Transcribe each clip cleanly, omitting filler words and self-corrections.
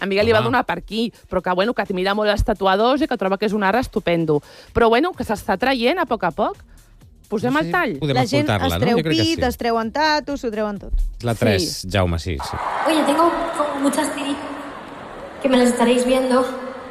A Miguel li va donar per aquí, però que, bueno, que admira molt els tatuadors i que troba que és un art estupendo. Però, bueno, que s'està traient a poc. Posem el tall. La gent es treu pit, es treuen tatus, s'ho treuen tot. La 3, Jaume, sí. Oye, tengo como muchas tiritas que me las estaréis viendo.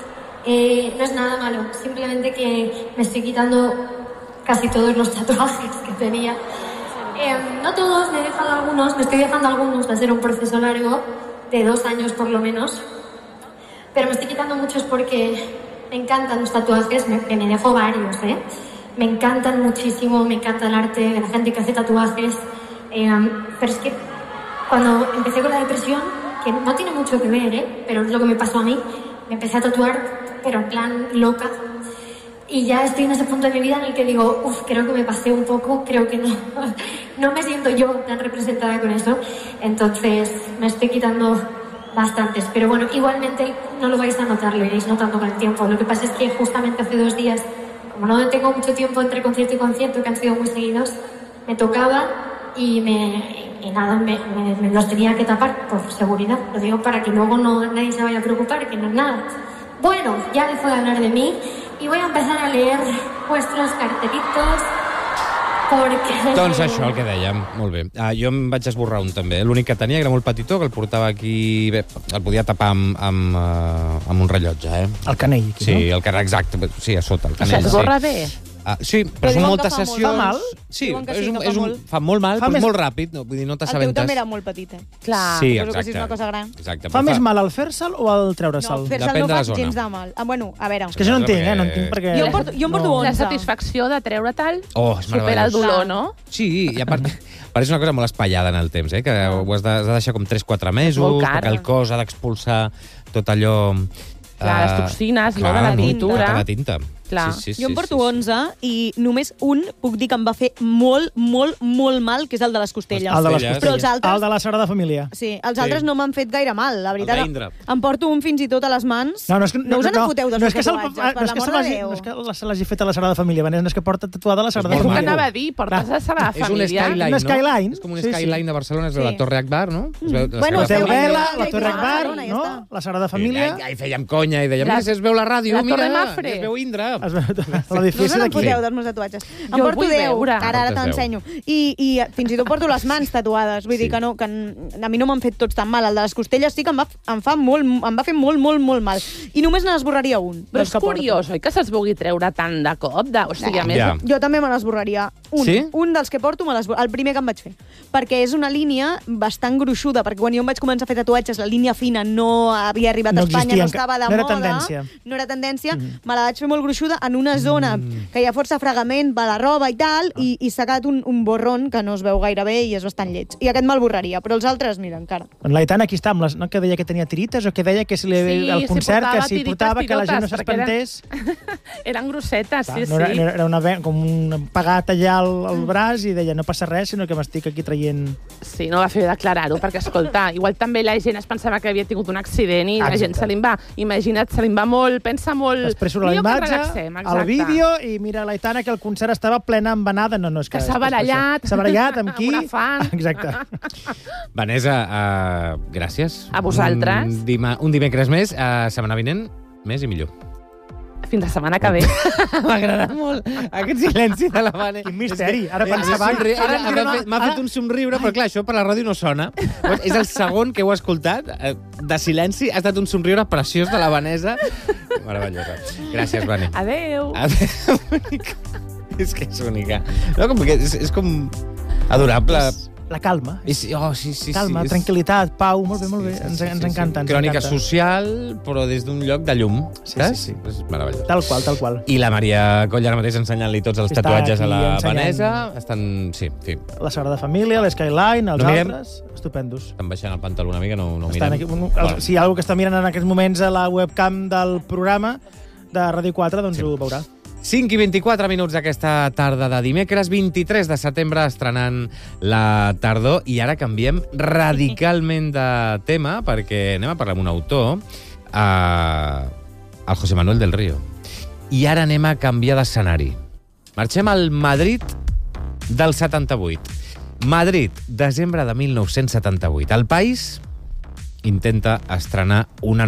No es nada malo, simplemente que me estoy quitando casi todos los tatuajes que tenía. No todos, me estoy dejando algunos, va a ser un proceso largo, de 2 años por lo menos. Pero me estoy quitando muchos porque me encantan los tatuajes, me dejo varios, Me encantan muchísimo, me encanta el arte de la gente que hace tatuajes. Pero es que cuando empecé con la depresión, que no tiene mucho que ver, pero es lo que me pasó a mí, me empecé a tatuar, pero en plan loca. Y ya estoy en ese punto de mi vida en el que digo, creo que me pasé un poco, creo que no me siento yo tan representada con eso. Entonces me estoy quitando bastantes. Pero bueno, igualmente no lo vais a notar, lo iréis notando con el tiempo. Lo que pasa es que justamente hace 2 días, como no tengo mucho tiempo entre concierto y concierto, que han sido muy seguidos, me tocaba y me los tenía que tapar por seguridad. Lo digo para que luego nadie se vaya a preocupar, que no es nada. Bueno, ya dejo de hablar de mí y voy a empezar a leer vuestros cartelitos porque... Doncs això, el que dèiem. Molt bé. Jo em vaig esborrar un també. L'únic que tenia era molt petitó, que el portava aquí... Bé, el podia tapar amb un rellotge, El canell, aquí, no? Sí, el canell, exacte. Sí, a sota, el canell. S'esborra bé? Sí, però són moltes sessions... Fa mal? Sí, fa molt mal, però és molt ràpid. Vull dir, no t'assabentes. El teu també era molt petit, Clar. Sí, exacte. Que és una cosa gran. Exacte. Fa més mal el fer-se'l o el treure-se'l? No, fer-se'l no fa gens de mal. Bueno, a veure... És que jo no entenc, no entenc perquè... Jo em porto 11. La satisfacció de treure tal és supera el dolor, no? Sí, i a part... Pareix una cosa molt espaiada en el temps, que ho has de deixar com 3-4 mesos, perquè el cos ha d'expulsar tot allò... Les toxines, de la tintura. De la tinta. Jo em porto 11 i només un puc dir que em va fer molt, molt, molt mal, que és el de les costelles. El de les costelles. Però els altres... El de la Sagrada Família. Sí, els altres no m'han fet gaire mal, la veritat. Em porto un fins i tot a les mans. No us en foteu dels meus tatuatges, per l'amor de Déu. No és que se l'hagi fet a la Sagrada Família, Vanessa, no és que porta tatuada la Sagrada Família. És el que anava a dir, portes la Sagrada Família. És un skyline, no? És com un skyline de Barcelona, és la Torre Akbar, no? Bueno, la Vela, la Torre Akbar, no? La Sagrada Família. I fèiem conya i dèiem, es veu la ràdio, mira, es veu Indra. No us en foteu dels meus tatuatges. Em porto 10, ara t'ensenyo. I fins i tot porto les mans tatuades. Vull dir que a mi no m'han fet tots tan mal. El de les costelles sí que em va fer molt, molt, molt mal. I només n'esborraria un. Però és curiós, oi, que se'ls vulgui treure tant de cop? O sigui, a més... Jo també me n'esborraria un. Sí? Un dels que porto, el primer que em vaig fer. Perquè és una línia bastant gruixuda, perquè quan jo em vaig començar a fer tatuatges, la línia fina no havia arribat a Espanya, no estava de moda. No era tendència. Me la vaig fer molt gruixuda en una zona que hi ha força fregament per la roba i tal, i s'ha quedat un borrón que no es veu gaire bé i és bastant lleig. I aquest me'l borraria, però els altres, mira, encara. L'Aitana aquí està, no que deia que tenia tirites o que deia que el concert que s'hi portava, que la gent no s'espantés. Eren grossetes, sí. Era com un pegat allà al braç i deia no passa res, sinó que m'estic aquí traient... Sí, no va fer declarar-ho, perquè, escolta, igual també la gent es pensava que havia tingut un accident i la gent se li va. Imagina't, se li va molt, pensa molt... Després surt la imatge, el vídeo, i mira l'Aitana que el concert estava plena embenada. No, és que s'ha barallat. S'ha barallat amb qui? Amb una fan. Exacte. Vanessa, gràcies. A vosaltres. Un dimecres més, setmana vinent, més i millor. Fins la setmana que ve. M'agrada molt aquest silenci de la Vane. Quin misteri. Ara pensava... M'ha fet un somriure, però clar, això per la ràdio no sona. És el segon que heu escoltat de silenci. Ha estat un somriure preciós de la Vanessa. Meravellosa. Gràcies, Vane. Adéu. És que és única. No, és com adorable. La calma. Sí. Calma, tranquil·litat, pau, molt bé. Ens encanta. Crònica social, però des d'un lloc de llum. Sí. És meravellós. Tal qual. I la Maria Coll ara mateix ensenyant-li tots els tatuatges a la Vanessa. Estan, sí, en fi. La Sagrada Família, l'Skyline, els altres, estupendos. Estan baixant el pantaló una mica, no mirem. Si hi ha algú que està mirant en aquests moments a la webcam del programa de Ràdio 4, doncs ho veurà. 5 i 24 minuts d'aquesta tarda de dimecres, 23 de setembre, estrenant la tardor, i ara canviem radicalment de tema, perquè anem a parlar amb un autor, el José Manuel del Río. I ara anem a canviar d'escenari. Marxem al Madrid del 78. Madrid, desembre de 1978. El país intenta estrenar una